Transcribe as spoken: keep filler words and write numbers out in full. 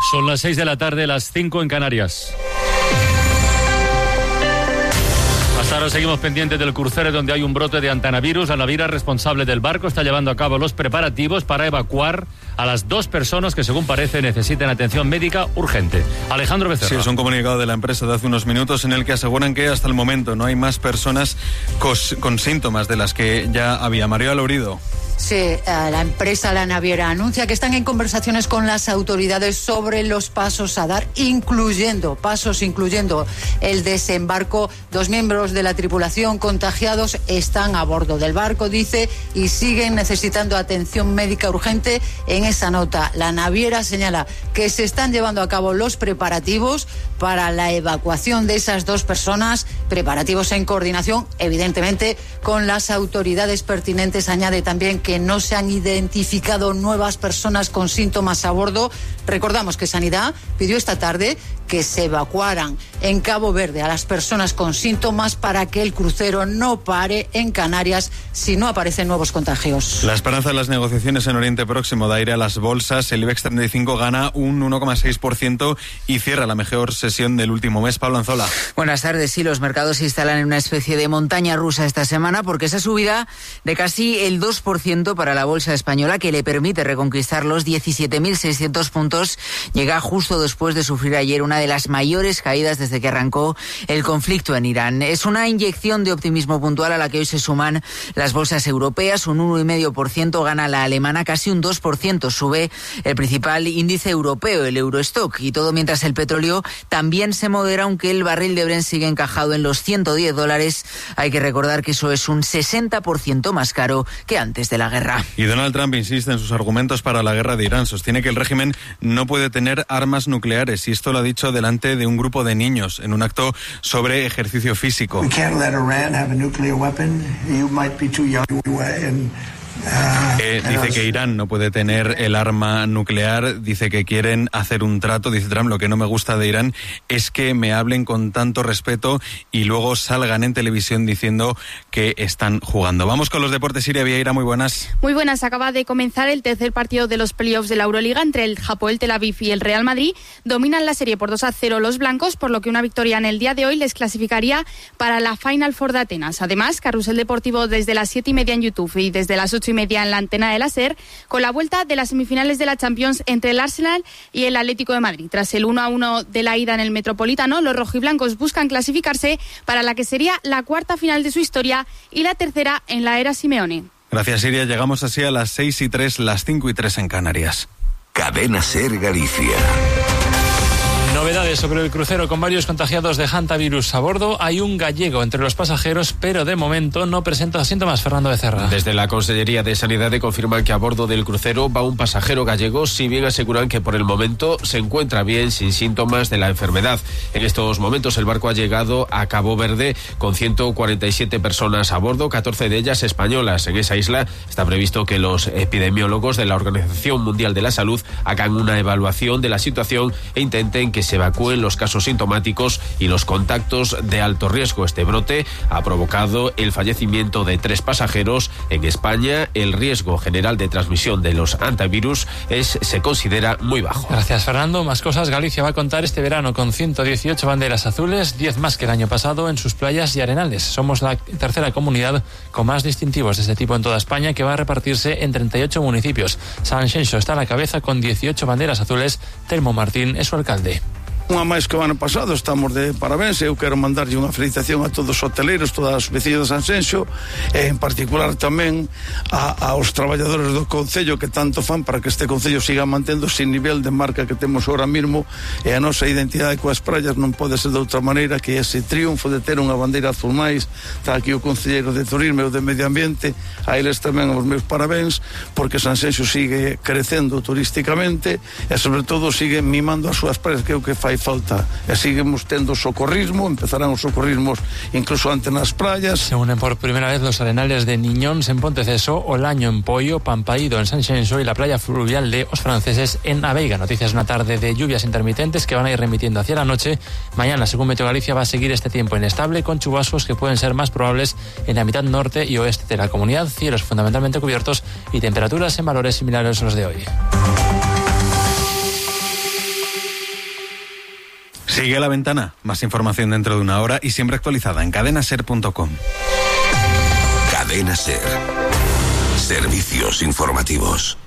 Son las seis de la tarde, las cinco en Canarias. Hasta ahora seguimos pendientes del crucero donde hay un brote de hantavirus. La naviera responsable del barco está llevando a cabo los preparativos para evacuar a las dos personas que, según parece, necesitan atención médica urgente. Alejandro Becerra. Sí, es un comunicado de la empresa de hace unos minutos en el que aseguran que hasta el momento no hay más personas cos- con síntomas de las que ya había. María Lorido. Sí, la empresa, la naviera, anuncia que están en conversaciones con las autoridades sobre los pasos a dar, incluyendo, pasos incluyendo el desembarco. Dos miembros de la tripulación contagiados están a bordo del barco, dice, y siguen necesitando atención médica urgente. En esa nota, la naviera señala que se están llevando a cabo los preparativos para la evacuación de esas dos personas, preparativos en coordinación, evidentemente, con las autoridades pertinentes. Añade también que no se han identificado nuevas personas con síntomas a bordo. Recordamos que Sanidad pidió esta tarde que se evacuaran en Cabo Verde a las personas con síntomas para que el crucero no pare en Canarias si no aparecen nuevos contagios. La esperanza de las negociaciones en Oriente Próximo da aire a las bolsas. El IBEX treinta y cinco gana un uno coma seis por ciento y cierra la mejor sesión del último mes. Pablo Anzola. Buenas tardes. Sí, los mercados se instalan en una especie de montaña rusa esta semana porque esa subida de casi el dos por ciento para la bolsa española, que le permite reconquistar los diecisiete mil seiscientos puntos, llega justo después de sufrir ayer una de las mayores caídas desde que arrancó el conflicto en Irán. Es una inyección de optimismo puntual a la que hoy se suman las bolsas europeas. Un uno coma cinco por ciento gana la alemana, casi un dos por ciento sube el principal índice europeo, el Eurostock, y todo mientras el petróleo también se modera, aunque el barril de Brent sigue encajado en los ciento diez dólares. Hay que recordar que eso es un sesenta por ciento más caro que antes de la guerra. Y Donald Trump insiste en sus argumentos para la guerra de Irán. Sostiene que el régimen no puede tener armas nucleares, y esto lo ha dicho delante de un grupo de niños en un acto sobre ejercicio físico. We can't let Iran have a nuclear weapon. You might be too young and Eh, dice que Irán no puede tener el arma nuclear, dice que quieren hacer un trato, dice Trump, lo que no me gusta de Irán es que me hablen con tanto respeto y luego salgan en televisión diciendo que están jugando. Vamos con los deportes. Siria Vieira, muy buenas. Muy buenas, acaba de comenzar el tercer partido de los playoffs de la Euroliga entre el Hapoel Tel Aviv y el Real Madrid. Dominan la serie por dos a cero los blancos, por lo que una victoria en el día de hoy les clasificaría para la Final Four de Atenas. Además, Carrusel Deportivo desde las siete y media en YouTube y desde las ocho y media en la antena de la SER, con la vuelta de las semifinales de la Champions entre el Arsenal y el Atlético de Madrid. Tras el uno a uno de la ida en el Metropolitano, los rojiblancos buscan clasificarse para la que sería la cuarta final de su historia y la tercera en la era Simeone. Gracias, Siria. Llegamos así a las seis y tres, las cinco y tres en Canarias. Cadena SER Galicia. Novedades sobre el crucero con varios contagiados de hantavirus a bordo. Hay un gallego entre los pasajeros, pero de momento no presenta síntomas. Fernando Becerra. Desde la Consellería de Sanidad confirman que a bordo del crucero va un pasajero gallego, si bien aseguran que por el momento se encuentra bien, sin síntomas de la enfermedad. En estos momentos el barco ha llegado a Cabo Verde con ciento cuarenta y siete personas a bordo, catorce de ellas españolas. En esa isla está previsto que los epidemiólogos de la Organización Mundial de la Salud hagan una evaluación de la situación e intenten que se evacúen los casos sintomáticos y los contactos de alto riesgo. Este brote ha provocado el fallecimiento de tres pasajeros. En España, el riesgo general de transmisión de los hantavirus es, se considera muy bajo. Gracias, Fernando. Más cosas. Galicia va a contar este verano con ciento dieciocho banderas azules, diez más que el año pasado en sus playas y arenales. Somos la tercera comunidad con más distintivos de este tipo en toda España, que va a repartirse en treinta y ocho municipios. Sanxenxo está a la cabeza con dieciocho banderas azules. Telmo Martín es su alcalde. Unha máis que o ano pasado, estamos de parabéns. Eu quero mandarlle unha felicitación a todos os hoteleiros, todas as veciñas de Sanxenxo, e en particular tamén a, aos traballadores do Concello que tanto fan para que este Concello siga mantendo ese nivel de marca que temos ahora mismo, e a nosa identidade coas praias non pode ser de outra maneira que ese triunfo de ter unha bandeira azul máis. Está aquí o Concelleiro de Turismo e o de Medio Ambiente, a eles tamén os meus parabéns, porque Sanxenxo sigue crecendo turísticamente e sobre todo sigue mimando as súas praias, que é o que fai falta, e seguimos tendo socorrismo, empezarán os socorrismos incluso antes nas playas. Se unen por primera vez los arenales de Niñóns en Ponteceso, Olaño en Poio, Pampaído en Sanxenxo y la playa fluvial de Os Franceses en Aveiga. Noticias: una tarde de lluvias intermitentes que van a ir remitiendo hacia la noche. Mañana, según Meteo Galicia, va a seguir este tiempo inestable, con chubascos que pueden ser más probables en la mitad norte y oeste de la comunidad, cielos fundamentalmente cubiertos y temperaturas en valores similares a los de hoy. Sigue La Ventana. Más información dentro de una hora y siempre actualizada en cadena ser punto com. Cadena Ser. Servicios informativos.